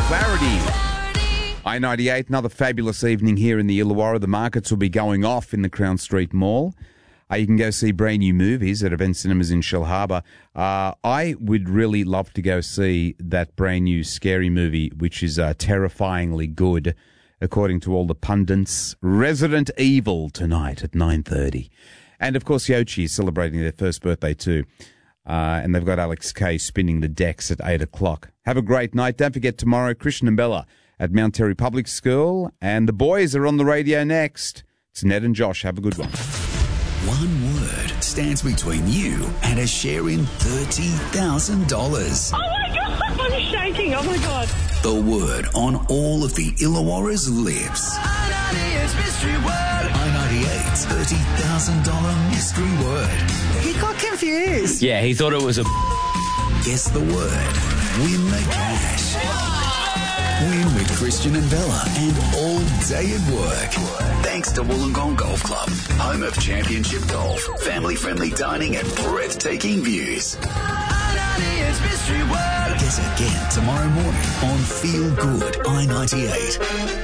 Clarity. I-98, another fabulous evening here in the Illawarra. The markets will be going off in the Crown Street Mall. You can go see brand new movies at Event Cinemas in Shell Harbour. I would really love to go see that brand new scary movie, which is terrifyingly good, according to all the pundits. Resident Evil tonight at 9:30. And, of course, Yochi is celebrating their first birthday too. And they've got Alex Kay spinning the decks at 8 o'clock. Have a great night. Don't forget tomorrow, Christian and Bella at Mount Terry Public School. And the boys are on the radio next. It's Ned and Josh. Have a good one. One word stands between you and a share in $30,000. Oh my God, I'm shaking. Oh my God. The word on all of the Illawarra's lips. I-98's mystery word. I-98's $30,000 mystery word. He got confused. Yeah, he thought it was a... Guess the word. Win the cash. Win with Christian and Bella and all day at work. Thanks to Wollongong Golf Club, home of championship golf, family-friendly dining and breathtaking views. I-98's mystery word. Guess again tomorrow morning on Feel Good I-98.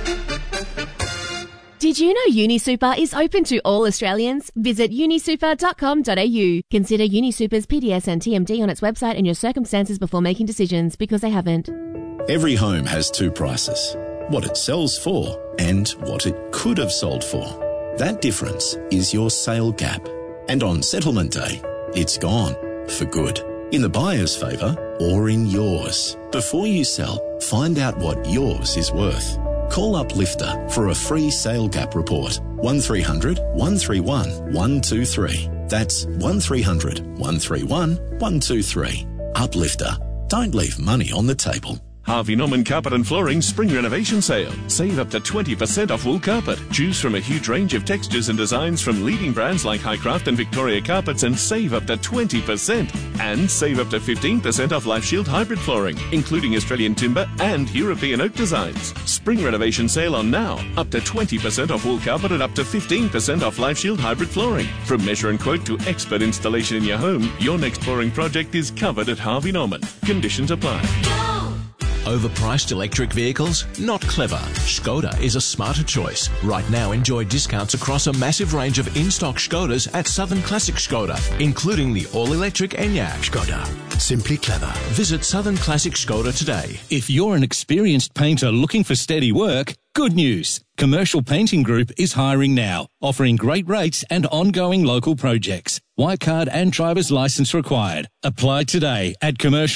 Did you know UniSuper is open to all Australians? Visit unisuper.com.au. Consider UniSuper's PDS and TMD on its website and your circumstances before making decisions, because they haven't. Every home has two prices, what it sells for and what it could have sold for. That difference is your sale gap. And on settlement day, it's gone for good. In the buyer's favour or in yours. Before you sell, find out what yours is worth. Call Uplifter for a free sale gap report. 1300 131 123. That's 1300 131 123. Uplifter. Don't leave money on the table. Harvey Norman Carpet and Flooring Spring Renovation Sale. Save up to 20% off wool carpet. Choose from a huge range of textures and designs from leading brands like Highcraft and Victoria Carpets and save up to 20%. And save up to 15% off Life Shield hybrid flooring, including Australian timber and European oak designs. Spring Renovation Sale on now. Up to 20% off wool carpet and up to 15% off Life Shield hybrid flooring. From measure and quote to expert installation in your home, your next flooring project is covered at Harvey Norman. Conditions apply. Overpriced electric vehicles? Not clever. Skoda is a smarter choice. Right now, enjoy discounts across a massive range of in-stock Skodas at Southern Classic Skoda, including the all-electric Enyaq. Skoda. Simply clever. Visit Southern Classic Skoda today. If you're an experienced painter looking for steady work, good news. Commercial Painting Group is hiring now, offering great rates and ongoing local projects. White card and driver's license required. Apply today at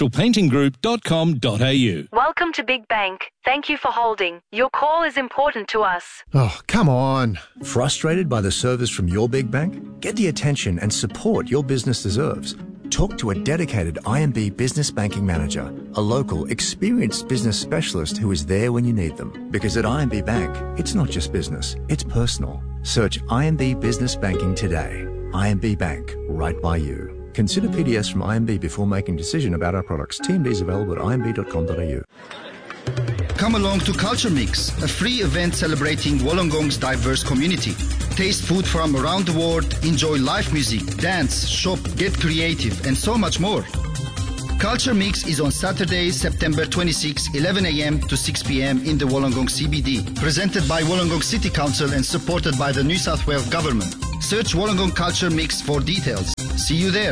commercialpaintinggroup.com.au. Welcome to Big Bank. Thank you for holding. Your call is important to us. Oh, come on. Frustrated by the service from your big bank? Get the attention and support your business deserves. Talk to a dedicated IMB Business Banking Manager, a local, experienced business specialist who is there when you need them. Because at IMB Bank, it's not just business, it's personal. Search IMB Business Banking today. IMB Bank, right by you. Consider PDS from IMB before making decision about our products. TMDs available at imb.com.au. Come along to Culture Mix, a free event celebrating Wollongong's diverse community. Taste food from around the world, enjoy live music, dance, shop, get creative, and so much more. Culture Mix is on Saturday, September 26, 11 a.m. to 6 p.m. in the Wollongong CBD. Presented by Wollongong City Council and supported by the New South Wales Government. Search Wollongong Culture Mix for details. See you there.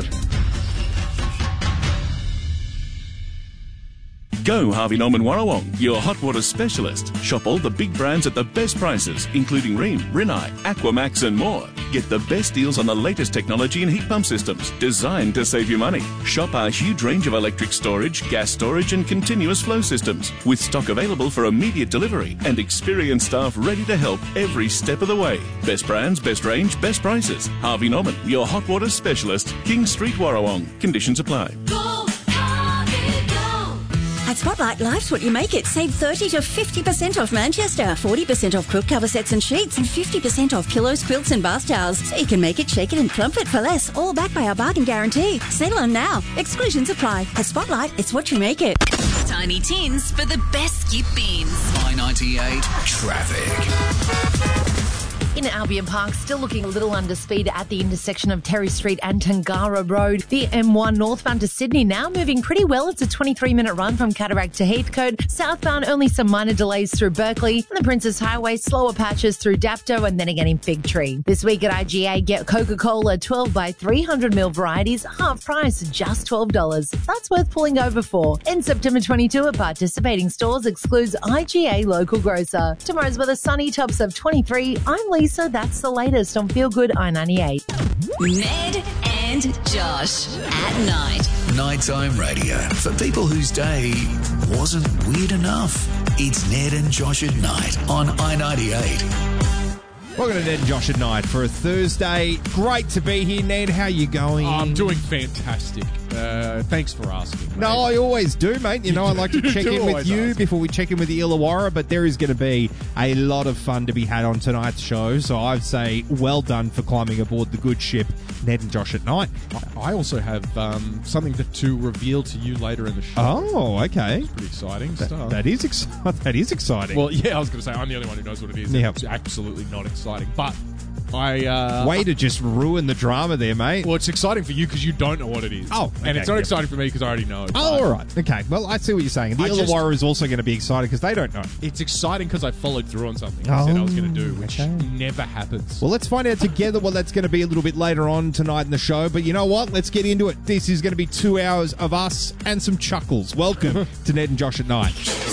Go Harvey Norman Warrawong, your hot water specialist. Shop all the big brands at the best prices, including Rheem, Rinnai, Aquamax and more. Get the best deals on the latest technology and heat pump systems, designed to save you money. Shop our huge range of electric storage, gas storage and continuous flow systems, with stock available for immediate delivery and experienced staff ready to help every step of the way. Best brands, best range, best prices. Harvey Norman, your hot water specialist. King Street, Warrawong. Conditions apply. At Spotlight, life's what you make it. Save 30 to 50% off Manchester, 40% off quilt cover sets and sheets, and 50% off pillows, quilts and bath towels. So you can make it, shake it and plump it for less, all backed by our bargain guarantee. Sale on now. Exclusions apply. At Spotlight, it's what you make it. Tiny tins for the best skip beans. I-98 Traffic. In Albion Park, still looking a little under speed at the intersection of Terry Street and Tangara Road. The M1 northbound to Sydney now moving pretty well. It's a 23-minute run from Cataract to Heathcote. Southbound, only some minor delays through Berkeley. And the Princess Highway, slower patches through Dapto and then again in Fig Tree. This week at IGA, get Coca-Cola 12 by 300ml varieties, half price, just $12. That's worth pulling over for. In September 22 at participating stores, excludes IGA local grocer. Tomorrow's weather sunny, tops of 23. I'm Lisa. That's the latest on Feel Good I-98. Ned and Josh at night. Nighttime radio for people whose day wasn't weird enough. It's Ned and Josh at night on I-98. Welcome to Ned and Josh at night for a Thursday. Great to be here, Ned. How you going? I'm doing fantastic. Thanks for asking, mate. No, I always do, mate. You know, I like to check in with you before we check in with the Illawarra, but there is going to be a lot of fun to be had on tonight's show, so I'd say well done for climbing aboard the good ship, Ned and Josh at night. I also have something to reveal to you later in the show. Oh, okay. It's pretty exciting stuff. That is exciting. Well, yeah, I was going to say, I'm the only one who knows what it is. Yep. It's absolutely not exciting, but way to just ruin the drama there, mate. Well, it's exciting for you because you don't know what it is. Oh, okay, and it's not exciting for me because I already know. Oh, all right. Okay. Well, I see what you're saying. The Illawarra is also going to be exciting because they don't know. It's exciting because I followed through on something I said I was going to do, which never happens. Well, let's find out together what that's going to be a little bit later on tonight in the show. But you know what? Let's get into it. This is going to be 2 hours of us and some chuckles. Welcome to Ned and Josh at night.